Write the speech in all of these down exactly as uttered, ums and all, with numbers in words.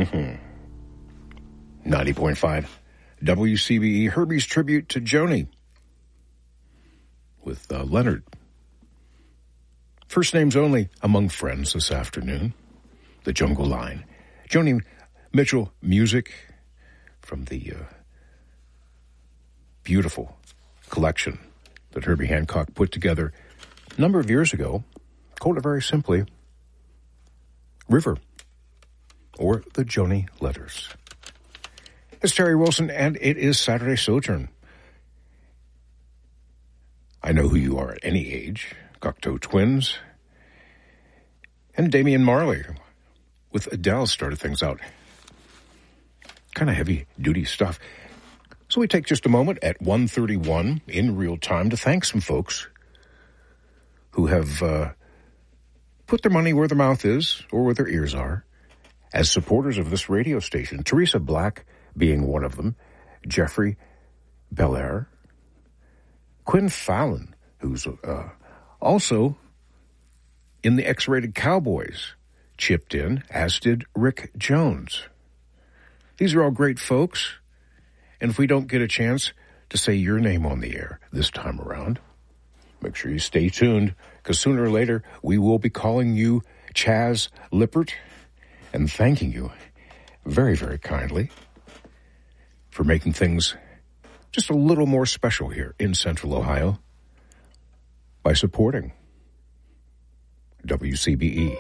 ninety point five W C B E, Herbie's tribute to Joni with uh, Leonard. First names only among friends this afternoon. The Jungle Line. Joni Mitchell music from the uh, beautiful collection that Herbie Hancock put together a number of years ago, called it very simply River, or the Joni Letters. It's Terry Wilson, and it is Saturday Sojourn. I know who you are at any age. Cocteau Twins. And Damian Marley with Adele started things out. Kind of heavy-duty stuff. So we take just a moment at one thirty-one in real time to thank some folks who have uh, put their money where their mouth is or where their ears are as supporters of this radio station. Teresa Black being one of them, Jeffrey Belair, Quinn Fallon, who's uh, also in the X-Rated Cowboys, chipped in, as did Rick Jones. These are all great folks, and if we don't get a chance to say your name on the air this time around, make sure you stay tuned, because sooner or later we will be calling you Chaz Lippert and thanking you very, very kindly for making things just a little more special here in Central Ohio by supporting W C B E.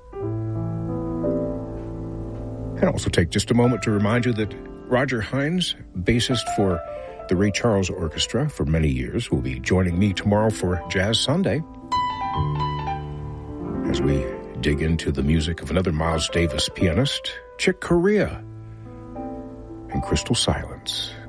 And also take just a moment to remind you that Roger Hines, bassist for the Ray Charles Orchestra for many years, will be joining me tomorrow for Jazz Sunday as we dig into the music of another Miles Davis pianist, Chick Corea, and Crystal Silence.